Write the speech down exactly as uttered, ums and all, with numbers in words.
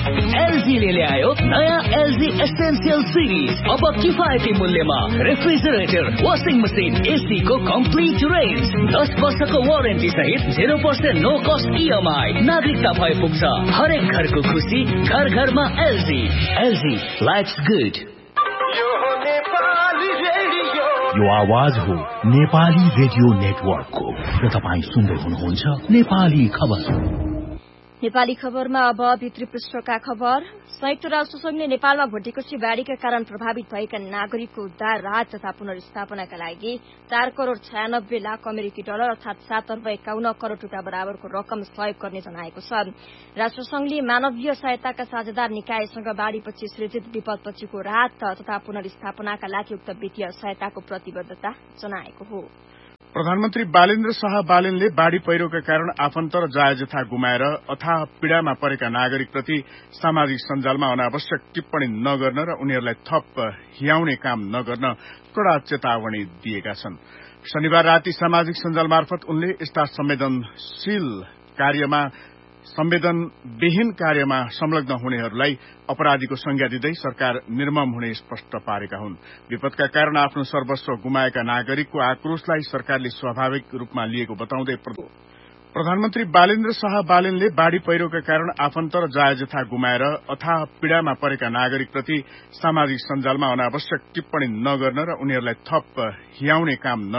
एलजीले ल्यायो नयाँ LG essential series. अब किफायती मूल्यमा रेफ्रिजरेटर, वाशिङ मसिन, एसी को कम्प्लिट रेन्ज, दस वर्षको वारेन्टी सहित zero percent no cost EMI. नागरिकता भए पुग्छ हरेक घरको खुसी, घर घरमा एलजी। LG lives good. यो आवाज हो नेपाली रेडियो नेटवर्कको र तपाईँ सुन्दै हुनुहुन्छ नेपाली खबर। नेपाली खबरमा अब भित्री पृष्ठका खबर। संयुक्त राष्ट्र संघले नेपालमा भुटेकोसी बाढ़ीका कारण प्रभावित भएका नागरिकको उद्धार, राहत तथा पुनर्स्थापनाका लागि चार करोड़ छयानब्बे लाख अमेरिकी डलर अर्थात सात अर्ब एकाउन्न करोड़ रूपियाँ बराबरको रकम सहयोग गर्ने जनाएको छ। राष्ट्रसंघले मानवीय सहायताका साझेदार निकायसँग बाढ़ीपछि सृजित विपदपछिको राहत तथा पुनर्स्थापनाका लागि उक्त वित्तीय सहायताको प्रतिबद्धता जनाएको हो। प्रधानमन्त्री बालेन्द्र शाह बालेनले बाढ़ी पहिरोका कारण आफन्त र जायजथा गुमाएर अथाह पीड़ामा परेका नागरिकप्रति सामाजिक सञ्जालमा अनावश्यक टिप्पणी नगर्न र उनीहरूलाई थप हियाउने काम नगर्न कड़ा चेतावनी दिएका छन्। शनिबार राति सामाजिक सञ्जाल मार्फत उनले यस्ता संवेदनशील कार्यमा संवेदनविहीन कार्यमा संलग्न हुनेहरूलाई अपराधीको संज्ञा दिँदै सरकार निर्मम हुने स्पष्ट पारेका हुन्। विपदका कारण आफ्नो सर्वस्व गुमाएका नागरिकको आक्रोशलाई सरकारले स्वाभाविक रूपमा लिएको बताउँदै प्रधानमन्त्री बालेन्द्र शाह बालेनले बाढ़ी पहिरोका कारण आफन्त र जायजथा गुमाएर अथाह पीड़ामा परेका नागरिकप्रति सामाजिक सञ्जालमा अनावश्यक टिप्पणी नगर्न र उनीहरूलाई थप हियाउने काम